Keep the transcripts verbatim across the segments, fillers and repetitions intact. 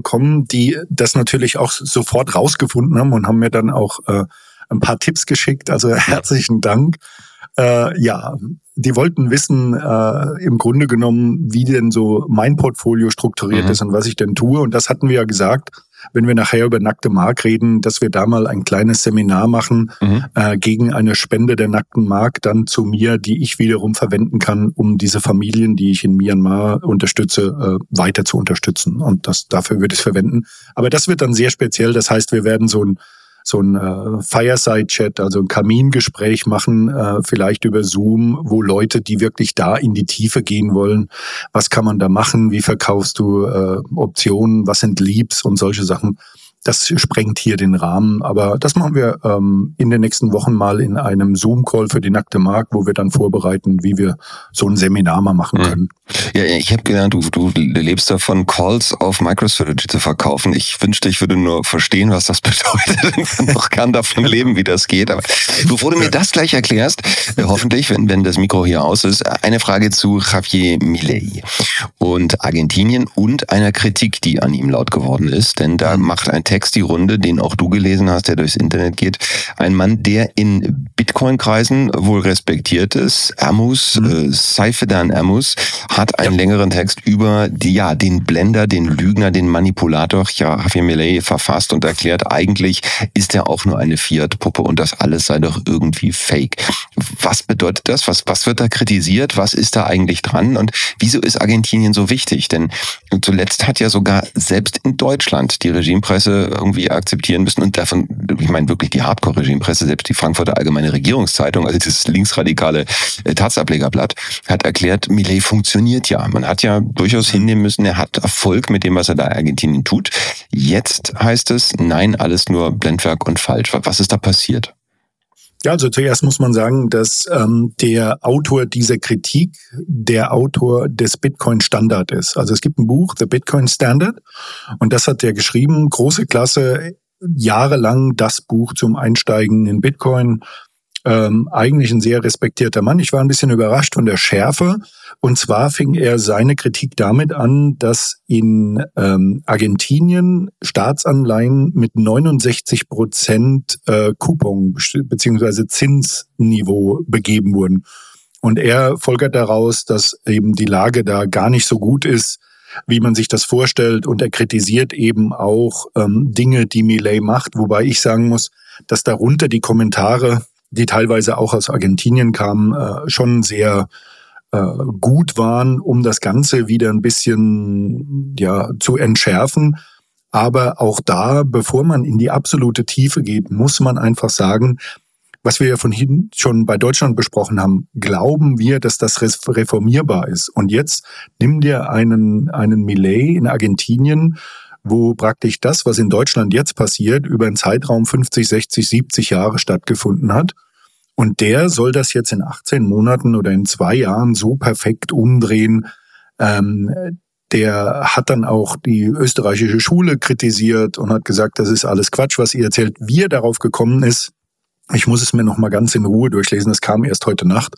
bekommen, die das natürlich auch sofort rausgefunden haben und haben mir dann auch äh, ein paar Tipps geschickt. Also herzlichen Dank. Äh, ja, die wollten wissen, äh, im Grunde genommen, wie denn so mein Portfolio strukturiert mhm. ist und was ich denn tue. Und das hatten wir ja gesagt, wenn wir nachher über nackte Mark reden, dass wir da mal ein kleines Seminar machen mhm. äh, gegen eine Spende der nackten Mark dann zu mir, die ich wiederum verwenden kann, um diese Familien, die ich in Myanmar unterstütze, äh, weiter zu unterstützen. Und das dafür würde ich es verwenden. Aber das wird dann sehr speziell. Das heißt, wir werden so ein so ein äh, Fireside-Chat, also ein Kamingespräch machen, äh, vielleicht über Zoom, wo Leute, die wirklich da in die Tiefe gehen wollen, was kann man da machen, wie verkaufst du äh, Optionen, was sind Leads und solche Sachen. Das sprengt hier den Rahmen, aber das machen wir ähm, in den nächsten Wochen mal in einem Zoom-Call für die nackte Mark, wo wir dann vorbereiten, wie wir so ein Seminar mal machen können. Ja, ich habe gelernt, du, du lebst davon, Calls auf MicroStrategy zu verkaufen. Ich wünschte, ich würde nur verstehen, was das bedeutet und noch kann davon leben, wie das geht. Aber bevor du mir das gleich erklärst, äh, hoffentlich, wenn, wenn das Mikro hier aus ist, eine Frage zu Javier Milei und Argentinien und einer Kritik, die an ihm laut geworden ist, denn da macht ein Text die Runde, den auch du gelesen hast, der durchs Internet geht. Ein Mann, der in Bitcoin-Kreisen wohl respektiert ist, Amos, mhm. äh, Saifedan Amos, hat einen ja. längeren Text über die, ja, den Blender, den Lügner, den Manipulator Javier Milei verfasst und erklärt, eigentlich ist er auch nur eine Fiat-Puppe und das alles sei doch irgendwie fake. Was bedeutet das? Was, was wird da kritisiert? Was ist da eigentlich dran? Und wieso ist Argentinien so wichtig? Denn zuletzt hat ja sogar selbst in Deutschland die Regimepresse irgendwie akzeptieren müssen und davon, ich meine wirklich die Hardcore-Regimepresse, selbst die Frankfurter Allgemeine Regierungszeitung, also dieses linksradikale Taz-Ablegerblatt, hat erklärt, Milei funktioniert ja. Man hat ja durchaus hinnehmen müssen, er hat Erfolg mit dem, was er da in Argentinien tut. Jetzt heißt es, nein, alles nur Blendwerk und falsch. Was ist da passiert? Ja, also zuerst muss man sagen, dass ähm, der Autor dieser Kritik der Autor des Bitcoin-Standard ist. Also es gibt ein Buch, The Bitcoin Standard, und das hat er geschrieben, große Klasse, jahrelang das Buch zum Einsteigen in Bitcoin. Ähm, eigentlich ein sehr respektierter Mann. Ich war ein bisschen überrascht von der Schärfe. Und zwar fing er seine Kritik damit an, dass in ähm, Argentinien Staatsanleihen mit neunundsechzig Prozent äh, Coupon bzw. Zinsniveau begeben wurden. Und er folgert daraus, dass eben die Lage da gar nicht so gut ist, wie man sich das vorstellt. Und er kritisiert eben auch ähm, Dinge, die Milei macht. Wobei ich sagen muss, dass darunter die Kommentare, die teilweise auch aus Argentinien kamen, äh, schon sehr äh, gut waren, um das Ganze wieder ein bisschen ja zu entschärfen. Aber auch da, bevor man in die absolute Tiefe geht, muss man einfach sagen, was wir ja vorhin schon bei Deutschland besprochen haben, glauben wir, dass das reformierbar ist. Und jetzt nimm dir einen, einen Milei in Argentinien, wo praktisch das, was in Deutschland jetzt passiert, über einen Zeitraum fünfzig, sechzig, siebzig Jahre stattgefunden hat. Und der soll das jetzt in achtzehn Monaten oder in zwei Jahren so perfekt umdrehen. Ähm, der hat dann auch die österreichische Schule kritisiert und hat gesagt, das ist alles Quatsch, was ihr erzählt. Wie er darauf gekommen ist, ich muss es mir noch mal ganz in Ruhe durchlesen, das kam erst heute Nacht.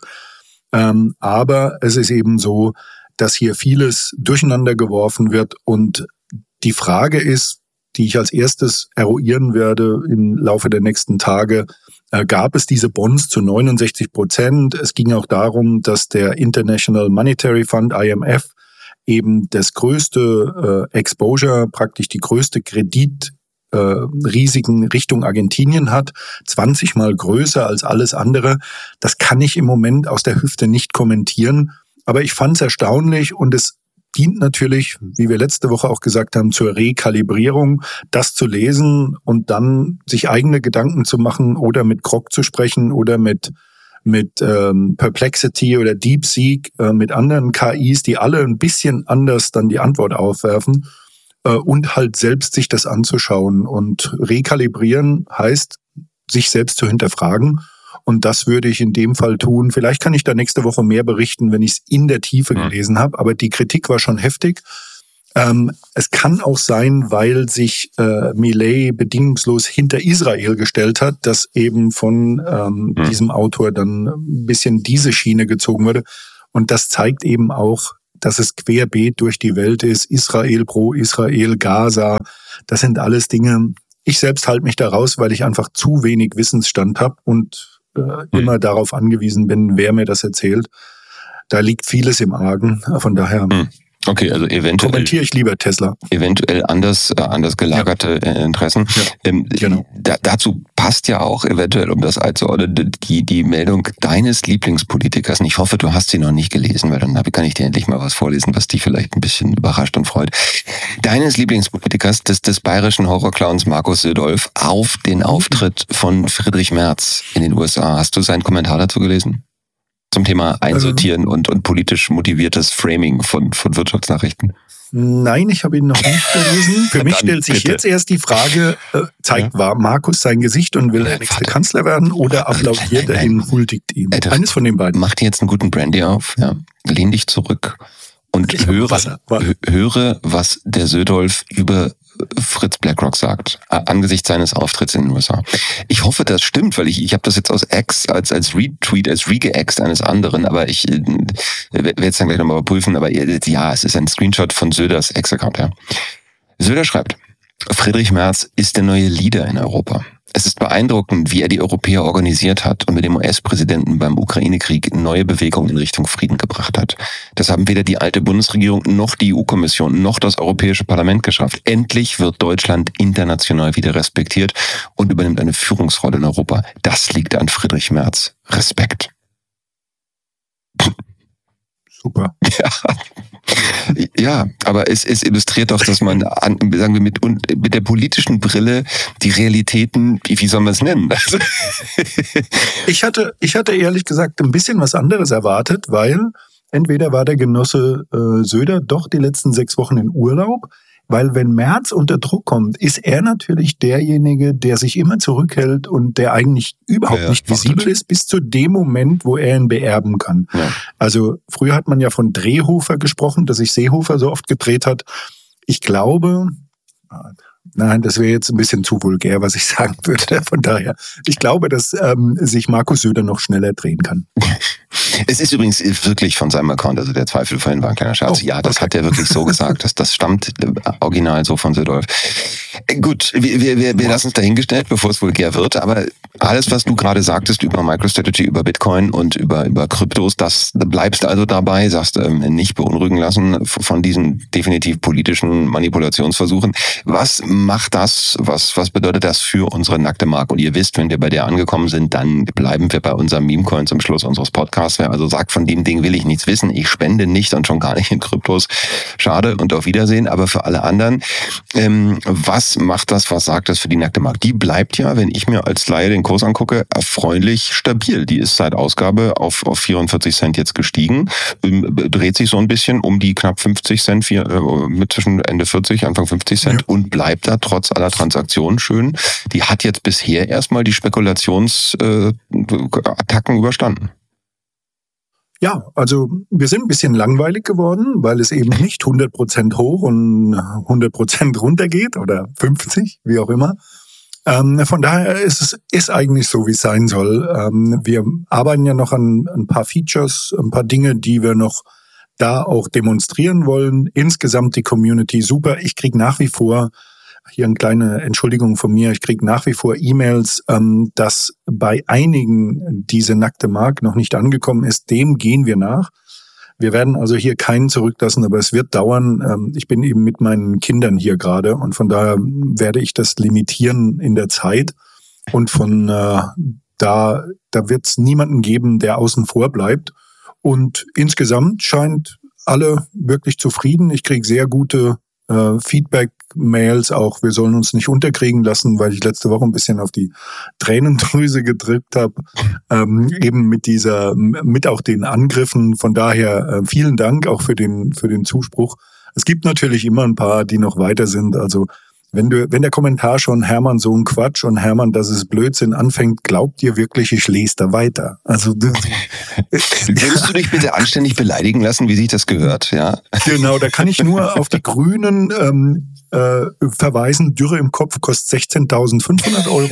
Ähm, aber es ist eben so, dass hier vieles durcheinander geworfen wird und die Frage ist, die ich als erstes eruieren werde im Laufe der nächsten Tage, äh, gab es diese Bonds zu neunundsechzig Prozent. Es ging auch darum, dass der International Monetary Fund, I M F, eben das größte äh, Exposure, praktisch die größte Kreditrisiken äh, Richtung Argentinien hat, zwanzig Mal größer als alles andere. Das kann ich im Moment aus der Hüfte nicht kommentieren, aber ich fand es erstaunlich und es dient natürlich, wie wir letzte Woche auch gesagt haben, zur Rekalibrierung, das zu lesen und dann sich eigene Gedanken zu machen oder mit Grok zu sprechen oder mit mit ähm, Perplexity oder DeepSeek, äh, mit anderen K Is, die alle ein bisschen anders dann die Antwort aufwerfen äh, und halt selbst sich das anzuschauen. Und rekalibrieren heißt, sich selbst zu hinterfragen. Und das würde ich in dem Fall tun. Vielleicht kann ich da nächste Woche mehr berichten, wenn ich es in der Tiefe gelesen habe. Aber die Kritik war schon heftig. Ähm, es kann auch sein, weil sich äh, Milei bedingungslos hinter Israel gestellt hat, dass eben von ähm, mhm. diesem Autor dann ein bisschen diese Schiene gezogen wurde. Und das zeigt eben auch dass es querbeet durch die Welt ist, Israel pro Israel, Gaza, das sind alles Dinge. Ich selbst halte mich da raus, weil ich einfach zu wenig Wissensstand habe und äh, hm. immer darauf angewiesen bin, wer mir das erzählt. Da liegt vieles im Argen, von daher... Hm. Okay, also eventuell kommentiere ich lieber Tesla. Eventuell anders, äh, anders gelagerte ja. äh, Interessen. Ja, ähm, genau. Da, dazu passt ja auch eventuell, um das einzuordnen, die die Meldung deines Lieblingspolitikers. Und ich hoffe, du hast sie noch nicht gelesen, weil dann kann ich dir endlich mal was vorlesen, was dich vielleicht ein bisschen überrascht und freut. Deines Lieblingspolitikers, des, des bayerischen Horrorclowns Markus Södolf, auf den Auftritt von Friedrich Merz in den U S A. Hast du seinen Kommentar dazu gelesen? Zum Thema Einsortieren ähm, und, und politisch motiviertes Framing von, von Wirtschaftsnachrichten? Nein, ich habe ihn noch nicht gelesen. Für mich stellt sich bitte. jetzt erst die Frage, äh, zeigt ja. war Markus sein Gesicht und will der nächste Vater. Kanzler werden oder applaudiert er ihm, huldigt ihm? Äh, Eines von den beiden. Mach dir jetzt einen guten Brandy auf, ja. Lehn dich zurück und höre, höre, was der Södolf über Fritz BlackRock sagt, angesichts seines Auftritts in den U S A. Ich hoffe, das stimmt, weil ich ich habe das jetzt aus X, als als Retweet, als Regext eines anderen, aber ich äh, werde jetzt dann gleich nochmal überprüfen, aber ja, es ist ein Screenshot von Söders Ex-Account, ja. Söder schreibt, Friedrich Merz ist der neue Leader in Europa. Es ist beeindruckend, wie er die Europäer organisiert hat und mit dem U S-Präsidenten beim Ukraine-Krieg neue Bewegungen in Richtung Frieden gebracht hat. Das haben weder die alte Bundesregierung noch die E U-Kommission noch das Europäische Parlament geschafft. Endlich wird Deutschland international wieder respektiert und übernimmt eine Führungsrolle in Europa. Das liegt an Friedrich Merz. Respekt. Super. Ja. Ja, aber es, es illustriert doch, dass man, an, sagen wir, mit, mit der politischen Brille die Realitäten, wie, wie soll man es nennen? Also ich hatte, ich hatte ehrlich gesagt ein bisschen was anderes erwartet, weil entweder war der Genosse äh, Söder doch die letzten sechs Wochen in Urlaub, weil wenn Merz unter Druck kommt, ist er natürlich derjenige, der sich immer zurückhält und der eigentlich überhaupt ja, ja, nicht visibel ist, bis zu dem Moment, wo er ihn beerben kann. Ja. Also früher hat man ja von Drehhofer gesprochen, dass sich Seehofer so oft gedreht hat. Ich glaube, nein, das wäre jetzt ein bisschen zu vulgär, was ich sagen würde. Von daher, ich glaube, dass ähm, sich Markus Söder noch schneller drehen kann. Es ist übrigens wirklich von seinem Account, also der Zweifel vorhin war ein kleiner Scherz. Oh, ja, das okay. hat er wirklich so gesagt. Das, das stammt original so von Södolf. Gut, wir, wir, wir lassen es dahingestellt, bevor es vulgär wird, aber alles, was du gerade sagtest über MicroStrategy, über Bitcoin und über, über Kryptos, das bleibst also dabei, sagst ähm, nicht beunruhigen lassen von diesen definitiv politischen Manipulationsversuchen. Was macht das, was, was bedeutet das für unsere nackte Mark? Und ihr wisst, wenn wir bei der angekommen sind, dann bleiben wir bei unserem Meme-Coin zum Schluss unseres Podcasts. Wer also sagt, von dem Ding will ich nichts wissen, ich spende nicht und schon gar nicht in Kryptos, schade und auf Wiedersehen, aber für alle anderen, ähm, was macht das, was sagt das für die nackte Mark? Die bleibt ja, wenn ich mir als Laie den Kurs angucke, erfreulich stabil. Die ist seit Ausgabe auf, auf vierundvierzig Cent jetzt gestiegen, ähm, dreht sich so ein bisschen um die knapp fünfzig Cent, vier, äh, mit zwischen Ende vierzig, Anfang fünfzig Cent ja. und bleibt da trotz aller Transaktionen schön. Die hat jetzt bisher erstmal die Spekulationsattacken äh, überstanden. Ja, also wir sind ein bisschen langweilig geworden, weil es eben nicht hundert Prozent hoch und hundert Prozent runter geht oder fünfzig, wie auch immer. Ähm, von daher ist es ist eigentlich so, wie es sein soll. Ähm, wir arbeiten ja noch an ein paar Features, ein paar Dinge, die wir noch da auch demonstrieren wollen. Insgesamt die Community super. Ich kriege nach wie vor, hier eine kleine Entschuldigung von mir, ich kriege nach wie vor E-Mails, ähm, dass bei einigen diese nackte Mark noch nicht angekommen ist. Dem gehen wir nach. Wir werden also hier keinen zurücklassen, aber es wird dauern. Ähm, ich bin eben mit meinen Kindern hier gerade und von daher werde ich das limitieren in der Zeit. Und von äh, da, da wird es niemanden geben, der außen vor bleibt. Und insgesamt scheint alle wirklich zufrieden. Ich kriege sehr gute äh, Feedback-Mails auch. Wir sollen uns nicht unterkriegen lassen, weil ich letzte Woche ein bisschen auf die Tränendrüse gedrückt habe. Ähm, eben mit dieser, mit auch den Angriffen. Von daher äh, vielen Dank auch für den, für den Zuspruch. Es gibt natürlich immer ein paar, die noch weiter sind. Also Wenn du, wenn der Kommentar schon Hermann so ein Quatsch und Hermann, das ist Blödsinn anfängt, glaubt ihr wirklich, ich lese da weiter? Also würdest du dich bitte anständig beleidigen lassen, wie sich das gehört? Ja. Genau, da kann ich nur auf die Grünen ähm, äh, verweisen. Dürre im Kopf kostet sechzehntausendfünfhundert Euro.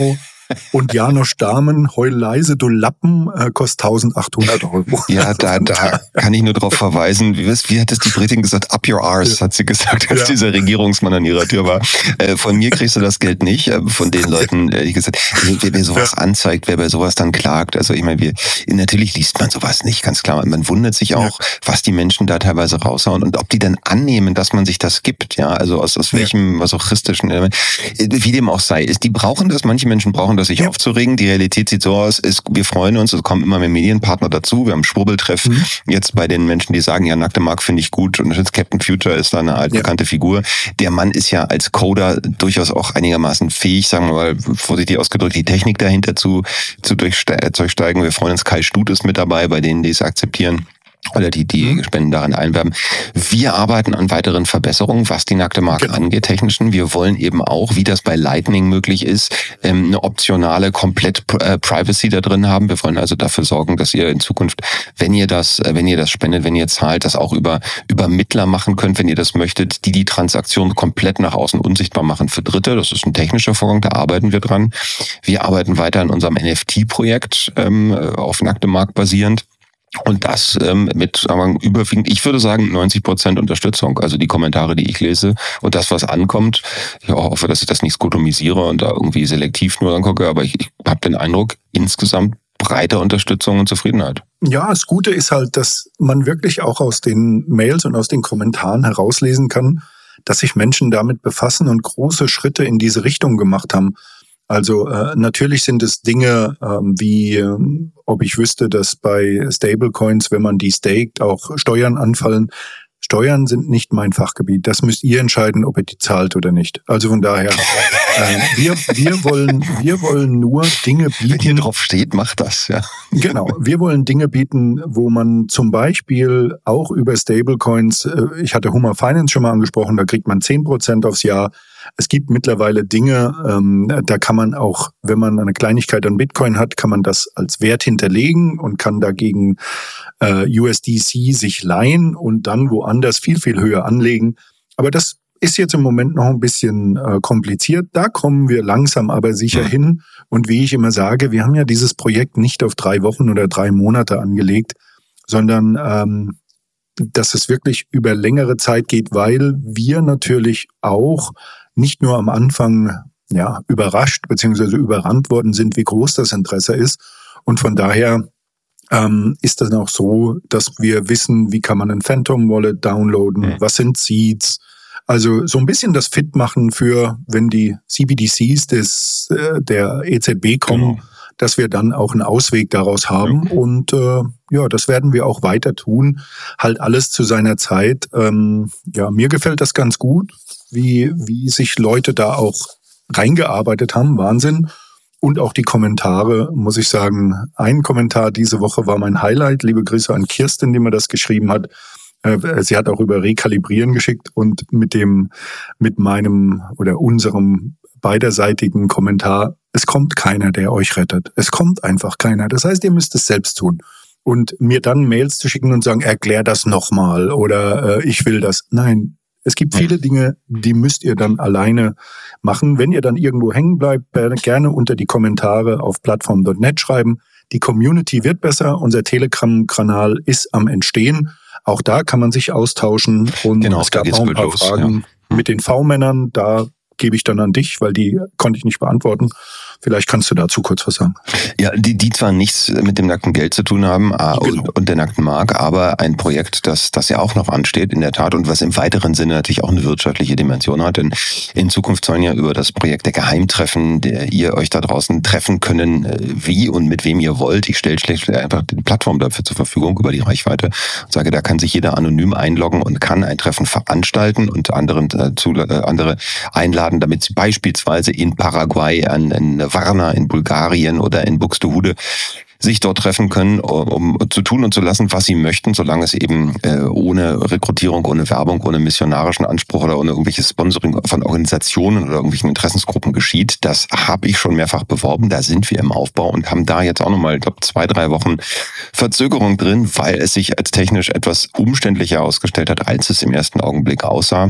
Und Janosch Dahmen, heul leise, du Lappen, äh, kostet eintausendachthundert Euro. Ja, da, da kann ich nur darauf verweisen, wie, wie hat es die Britin gesagt? Up your arse, hat sie gesagt, als ja. dieser Regierungsmann an ihrer Tür war. Äh, von mir kriegst du das Geld nicht, äh, von den Leuten, äh, die gesagt, wer, wer sowas ja. anzeigt, wer bei sowas dann klagt. Also ich meine, wir natürlich liest man sowas nicht, ganz klar. Man wundert sich auch, ja. was die Menschen da teilweise raushauen und ob die dann annehmen, dass man sich das gibt. Ja, also aus, aus welchem ja. masochistischen Element, wie dem auch sei. Ist, die brauchen das, manche Menschen brauchen das, sich ja. aufzuregen. Die Realität sieht so aus, ist, wir freuen uns, es kommen immer mehr Medienpartner dazu. Wir haben Schwurbeltreff mhm. jetzt bei den Menschen, die sagen, ja, Nackte Mark finde ich gut und jetzt Captain Future ist da eine altbekannte ja. Figur. Der Mann ist ja als Coder durchaus auch einigermaßen fähig, sagen wir mal vorsichtig ausgedrückt, die Technik dahinter zu, zu durchsteigen. Wir freuen uns, Kai Stut ist mit dabei, bei denen, die es akzeptieren. Oder die, die Spenden darin einwerben. Wir arbeiten an weiteren Verbesserungen, was die nackte Marke genau. angeht, technischen. Wir wollen eben auch, wie das bei Lightning möglich ist, eine optionale komplett Privacy da drin haben. Wir wollen also dafür sorgen, dass ihr in Zukunft, wenn ihr das, wenn ihr das spendet, wenn ihr zahlt, das auch über, über Mittler machen könnt, wenn ihr das möchtet, die die Transaktion komplett nach außen unsichtbar machen für Dritte. Das ist ein technischer Vorgang, da arbeiten wir dran. Wir arbeiten weiter an unserem N F T-Projekt, ähm, auf nackte Mark basierend. Und das ähm, mit aber überwiegend, ich würde sagen, neunzig Prozent Unterstützung. Also die Kommentare, die ich lese und das, was ankommt. Ich hoffe, dass ich das nicht skotomisiere und da irgendwie selektiv nur angucke, aber ich, ich habe den Eindruck, insgesamt breite Unterstützung und Zufriedenheit. Ja, das Gute ist halt, dass man wirklich auch aus den Mails und aus den Kommentaren herauslesen kann, dass sich Menschen damit befassen und große Schritte in diese Richtung gemacht haben. Also äh, natürlich sind es Dinge ähm, wie, äh, ob ich wüsste, dass bei Stablecoins, wenn man die staked, auch Steuern anfallen. Steuern sind nicht mein Fachgebiet. Das müsst ihr entscheiden, ob ihr die zahlt oder nicht. Also von daher, äh, wir wir wollen wir wollen nur Dinge bieten. Wenn hier drauf steht, macht das, ja. Genau, wir wollen Dinge bieten, wo man zum Beispiel auch über Stablecoins, äh, ich hatte Hummer Finance schon mal angesprochen, da kriegt man zehn Prozent aufs Jahr. Es gibt mittlerweile Dinge, ähm, da kann man auch, wenn man eine Kleinigkeit an Bitcoin hat, kann man das als Wert hinterlegen und kann dagegen äh, U S D C sich leihen und dann woanders viel, viel höher anlegen. Aber das ist jetzt im Moment noch ein bisschen äh, kompliziert. Da kommen wir langsam aber sicher mhm. hin. Und wie ich immer sage, wir haben ja dieses Projekt nicht auf drei Wochen oder drei Monate angelegt, sondern ähm, dass es wirklich über längere Zeit geht, weil wir natürlich auch nicht nur am Anfang ja überrascht bzw. überrannt worden sind, wie groß das Interesse ist. Und von daher ähm, ist das auch so, dass wir wissen, wie kann man ein Phantom Wallet downloaden, mhm. was sind Seeds. Also so ein bisschen das Fit machen für, wenn die C B D Cs des, äh, der E Z B kommen, genau. dass wir dann auch einen Ausweg daraus haben. Mhm. Und äh, ja, das werden wir auch weiter tun. Halt alles zu seiner Zeit. Ähm, ja, mir gefällt das ganz gut, wie wie sich Leute da auch reingearbeitet haben. Wahnsinn. Und auch die Kommentare, muss ich sagen. Ein Kommentar diese Woche war mein Highlight. Liebe Grüße an Kirsten, die mir das geschrieben hat. Sie hat auch über Rekalibrieren geschickt und mit dem, mit meinem oder unserem beiderseitigen Kommentar, es kommt keiner, der euch rettet. Es kommt einfach keiner. Das heißt, ihr müsst es selbst tun. Und mir dann Mails zu schicken und sagen, erklär das nochmal oder äh, ich will das. Nein, es gibt viele Dinge, die müsst ihr dann alleine machen. Wenn ihr dann irgendwo hängen bleibt, gerne unter die Kommentare auf plattform punkt net schreiben. Die Community wird besser. Unser Telegram-Kanal ist am Entstehen. Auch da kann man sich austauschen und genau, es gab auch ein paar los, Fragen ja. mit den V-Männern. Da gebe ich dann an dich, weil die konnte ich nicht beantworten. Vielleicht kannst du dazu kurz was sagen. Ja, die, die zwar nichts mit dem nackten Geld zu tun haben genau. und, und der nackten Mark, aber ein Projekt, das, das ja auch noch ansteht, in der Tat, und was im weiteren Sinne natürlich auch eine wirtschaftliche Dimension hat. Denn in Zukunft sollen ja über das Projekt der Geheimtreffen, der ihr euch da draußen treffen können, wie und mit wem ihr wollt. Ich stelle schlicht einfach die Plattform dafür zur Verfügung über die Reichweite und sage, da kann sich jeder anonym einloggen und kann ein Treffen veranstalten und anderen äh, zu, äh, andere einladen, damit sie beispielsweise in Paraguay an, an Varna in Bulgarien oder in Buxtehude sich dort treffen können, um zu tun und zu lassen, was sie möchten, solange es eben äh, ohne Rekrutierung, ohne Werbung, ohne missionarischen Anspruch oder ohne irgendwelches Sponsoring von Organisationen oder irgendwelchen Interessensgruppen geschieht. Das habe ich schon mehrfach beworben. Da sind wir im Aufbau und haben da jetzt auch nochmal, ich glaube, zwei, drei Wochen Verzögerung drin, weil es sich als technisch etwas umständlicher ausgestellt hat, als es im ersten Augenblick aussah.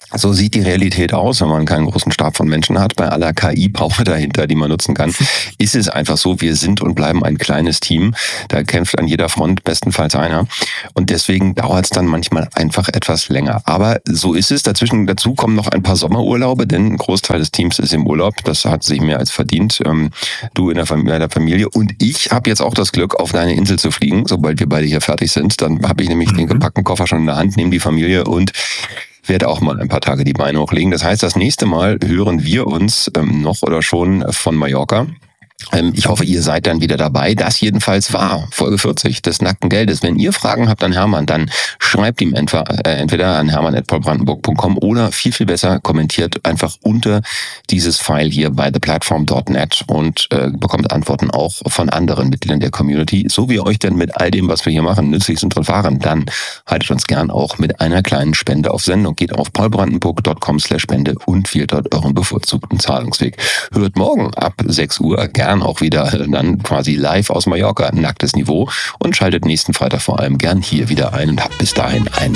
So sieht die Realität aus, wenn man keinen großen Stab von Menschen hat. Bei aller K I-Power dahinter, die man nutzen kann, ist es einfach so, wir sind und bleiben ein kleines Team. Da kämpft an jeder Front bestenfalls einer. Und deswegen dauert es dann manchmal einfach etwas länger. Aber so ist es. Dazwischen dazu kommen noch ein paar Sommerurlaube, denn ein Großteil des Teams ist im Urlaub. Das hat sich mehr als verdient. Ähm, du in der, Fam- in der Familie. Und ich habe jetzt auch das Glück, auf deine Insel zu fliegen. Sobald wir beide hier fertig sind, dann habe ich nämlich mhm. den gepackten Koffer schon in der Hand, nehme die Familie und werde auch mal ein paar Tage die Beine hochlegen. Das heißt, das nächste Mal hören wir uns ähm, noch oder schon von Mallorca. Ähm, ich hoffe, ihr seid dann wieder dabei. Das jedenfalls war Folge vierzig des Nackten Geldes. Wenn ihr Fragen habt an Hermann, dann schreibt ihm entweder, äh, entweder an hermann at paulbrandenburg punkt com oder viel, viel besser kommentiert einfach unter dieses File hier bei the platform dot net und äh, bekommt Antworten auch von anderen Mitgliedern der Community. So wie ihr euch denn mit all dem, was wir hier machen, nützlich sind und fahren, dann haltet uns gern auch mit einer kleinen Spende auf Sendung. Geht auf paulbrandenburg punkt com slash Spende und wählt dort euren bevorzugten Zahlungsweg. Hört morgen ab sechs Uhr gern auch wieder dann quasi live aus Mallorca, nacktes Niveau, und schaltet nächsten Freitag vor allem gern hier wieder ein und habt bis dahin einen